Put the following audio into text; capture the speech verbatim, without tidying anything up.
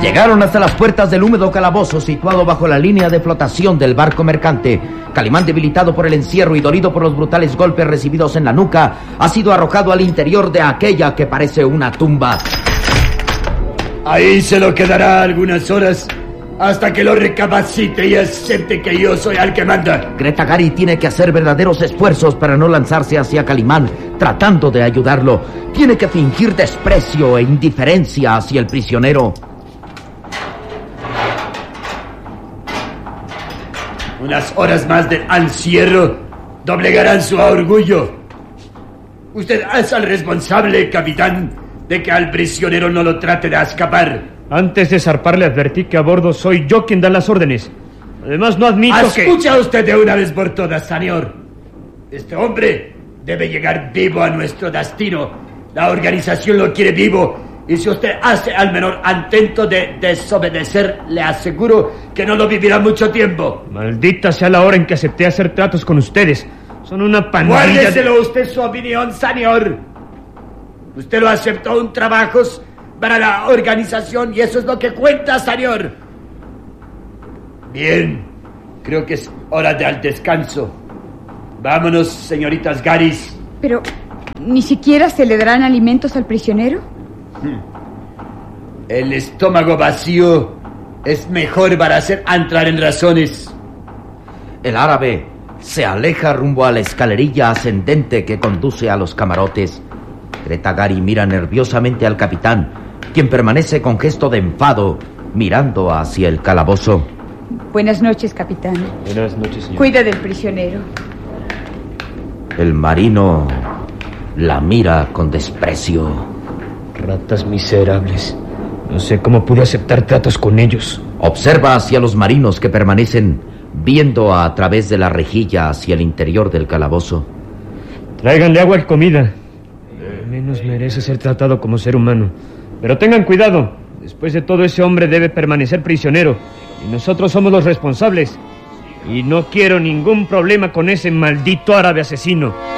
Llegaron hasta las puertas del húmedo calabozo situado bajo la línea de flotación del barco mercante. Calimán, debilitado por el encierro y dolido por los brutales golpes recibidos en la nuca, ha sido arrojado al interior de aquella que parece una tumba. Ahí se lo quedará algunas horas hasta que lo recapacite y acepte que yo soy el que manda. Greta Gary tiene que hacer verdaderos esfuerzos para no lanzarse hacia Calimán, tratando de ayudarlo. Tiene que fingir desprecio e indiferencia hacia el prisionero. Unas horas más de encierro doblegarán su orgullo. Usted es el responsable, capitán, de que al prisionero no lo trate de escapar. Antes de zarpar le advertí que a bordo soy yo quien da las órdenes. Además, no admito Escucha que... Escucha usted de una vez por todas, señor. Este hombre debe llegar vivo a nuestro destino. La organización lo quiere vivo. Y si usted hace al menor intento de desobedecer, le aseguro que no lo vivirá mucho tiempo. Maldita sea la hora en que acepté hacer tratos con ustedes. Son una pandilla... Guárdeselo usted su opinión, señor. Usted lo aceptó un trabajo para la organización y eso es lo que cuenta, señor. Bien, creo que es hora del descanso. Vámonos, señoritas Garis. Pero, ¿ni siquiera se le darán alimentos al prisionero? El estómago vacío es mejor para hacer entrar en razones. El árabe se aleja rumbo a la escalerilla ascendente que conduce a los camarotes. Greta Gary mira nerviosamente al capitán, quien permanece con gesto de enfado, mirando hacia el calabozo. Buenas noches, capitán. Buenas noches, señor. Cuida del prisionero. El marino la mira con desprecio. Ratas miserables. No sé cómo pude aceptar tratos con ellos. Observa hacia los marinos que permanecen viendo a través de la rejilla hacia el interior del calabozo. Tráiganle agua y comida. Menos merece ser tratado como ser humano. Pero tengan cuidado. Después de todo, ese hombre debe permanecer prisionero. Y nosotros somos los responsables. Y no quiero ningún problema con ese maldito árabe asesino.